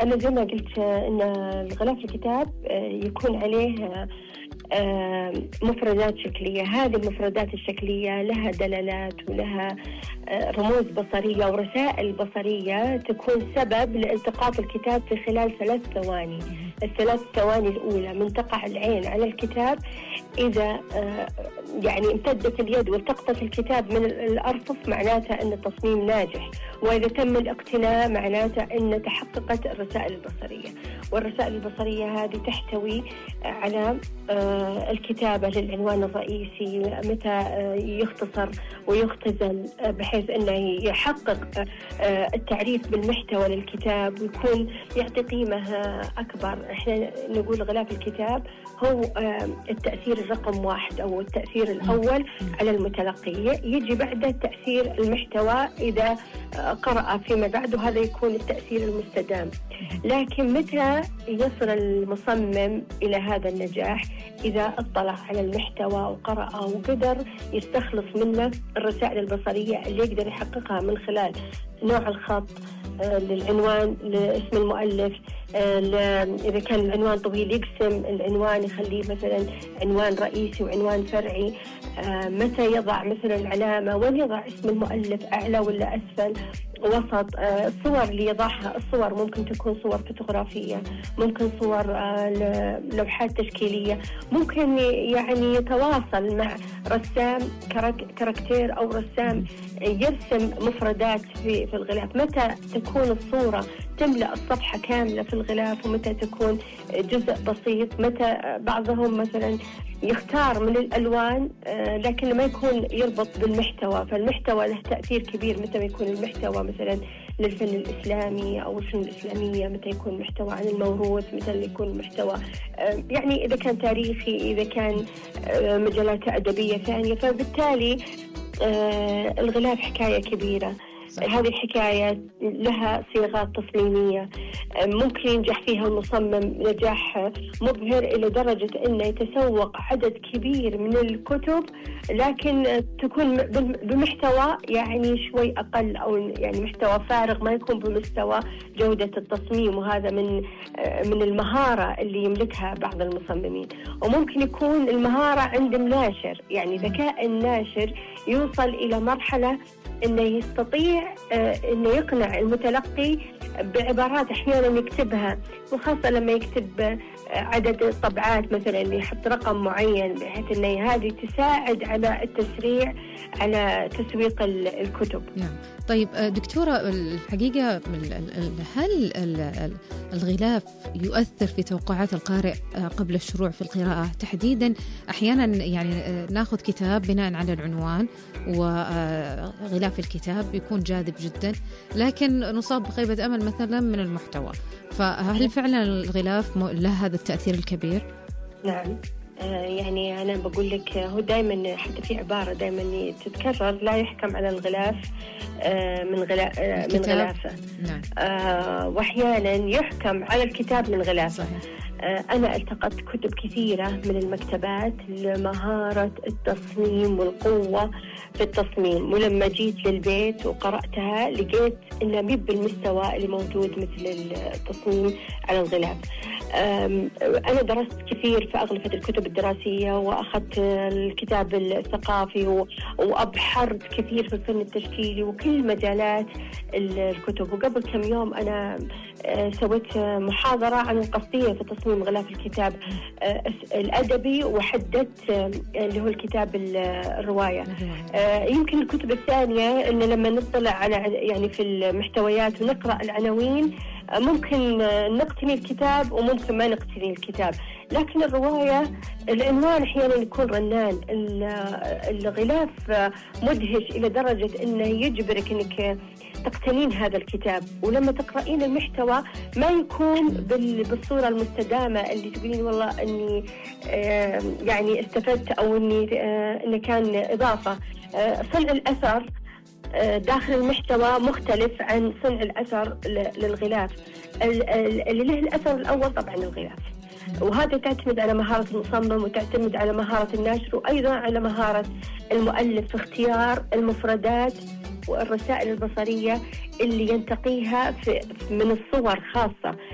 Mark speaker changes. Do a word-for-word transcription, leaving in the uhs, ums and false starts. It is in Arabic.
Speaker 1: أنا زي ما قلت إن الغلاف الكتاب يكون عليه مفردات شكلية. هذه المفردات الشكلية لها دلالات ولها رموز بصرية ورسائل بصرية تكون سبب لالتقاط الكتاب في خلال ثلاث ثواني. الثلاث ثواني الأولى من تقع العين على الكتاب، إذا يعني امتدت اليد والتقطت الكتاب من الأرفف معناتها أن التصميم ناجح، وإذا تم الاقتناء معناتها أن تحققت الرسائل البصرية. والرسائل البصرية هذه تحتوي على الكتابة للعنوان الرئيسي، متى يختصر ويختزل بحيث أنه يحقق التعريف بالمحتوى للكتاب ويكون يعطي قيمة أكبر. إحنا نقول غلاف الكتاب هو التأثير الرقم واحد أو التأثير الأول على المتلقي، يجي بعده تأثير المحتوى إذا قرأ فيما بعده، هذا يكون التأثير المستدام. لكن متى يصل المصمم إلى هذا النجاح؟ إذا اطلع على المحتوى وقرأه وقدر يستخلص منه الرسائل البصرية اللي يقدر يحققها من خلال نوع الخط للعنوان، لاسم المؤلف، إذا كان العنوان طويل يقسم العنوان يخليه مثلا عنوان رئيسي وعنوان فرعي، متى يضع مثلا علامة، وين يضع اسم المؤلف، أعلى ولا أسفل، وسط. الصور اللي يضعها، الصور ممكن تكون صور فوتوغرافية، ممكن صور لوحات تشكيلية، ممكن يعني يتواصل مع رسام كاركتير أو رسام يرسم مفردات في في الغلاف. متى تكون الصورة تملأ الصفحة كاملة في الغلاف ومتى تكون جزء بسيط. متى بعضهم مثلا يختار من الألوان لكن ما يكون يربط بالمحتوى، فالمحتوى له تأثير كبير. متى يكون المحتوى مثلا للفن الإسلامي أو الفن الإسلامية، متى يكون محتوى عن الموروث، متى يكون محتوى يعني إذا كان تاريخي، إذا كان مجالات أدبية ثانية. فبالتالي الغلاف حكاية كبيرة. هذه الحكاية لها صيغات تصميمية ممكن ينجح فيها المصمم نجاح مبهر إلى درجة أنه يتسوق عدد كبير من الكتب، لكن تكون بمحتوى يعني شوي أقل، أو يعني محتوى فارغ ما يكون بمستوى جودة التصميم. وهذا من من المهارة اللي يملكها بعض المصممين. وممكن يكون المهارة عند الناشر، يعني ذكاء الناشر يوصل إلى مرحلة إنه يستطيع إنه يقنع المتلقي بعبارات أحيانا يكتبها، وخاصة لما يكتب عدد طبعات مثلا، يحط رقم معين بحيث إنه هذه تساعد على التسريع على تسويق الكتب.
Speaker 2: نعم. طيب دكتورة، الحقيقة هل الغلاف يؤثر في توقعات القارئ قبل الشروع في القراءة تحديدا؟ أحيانا يعني ناخذ كتاب بناء على العنوان وغلاف الكتاب يكون جاذب جدا، لكن نصاب بخيبة أمل مثلا من المحتوى. فهل فعلا الغلاف له هذا التأثير الكبير؟
Speaker 1: نعم. يعني أنا بقول لك هو دائما، حتى في عبارة دائما تتكرر، لا يحكم على الغلاف من غلا من غلافه.
Speaker 2: نعم.
Speaker 1: وأحيانا يحكم على الكتاب من غلافه. أنا التقطت كتب كثيرة من المكتبات لمهارة التصميم والقوة في التصميم، ولما جيت للبيت وقرأتها لقيت إنها مو بالمستوى اللي موجود مثل التصميم على الغلاف. أنا درست كثير في أغلفة الكتب الدراسية، وأخذت الكتاب الثقافي، وأبحرت كثير في الفن التشكيلي وكل مجالات الكتب. وقبل كم يوم أنا سويت محاضرة عن القصدية في تصميم غلاف الكتاب الأدبي، وحددت اللي هو الكتاب الرواية. يمكن الكتب الثانية إن لما نطلع على يعني في المحتويات ونقرأ العناوين ممكن نقتني الكتاب وممكن ما نقتني الكتاب، لكن الرواية العنوان أحيانا يكون رنان. الغلاف مدهش إلى درجة أنه يجبرك أنك تقتنين هذا الكتاب، ولما تقرأين المحتوى ما يكون بالصورة المستدامة اللي تقولين والله أني يعني استفدت أو أني أنه كان إضافة. صنع الأثر داخل المحتوى مختلف عن صنع الأثر للغلاف. اللي له الأثر الأول طبعا الغلاف، وهذا تعتمد على مهارة المصمم وتعتمد على مهارة الناشر، وأيضا على مهارة المؤلف في اختيار المفردات والرسائل البصرية اللي ينتقيها في من الصور خاصة.